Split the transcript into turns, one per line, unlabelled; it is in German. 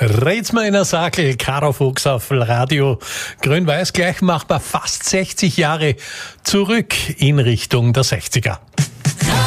Rätsmeiner Sakel, Karo Fuchs auf Radio Grün-Weiß, gleich machbar fast 60 Jahre zurück in Richtung der 60er.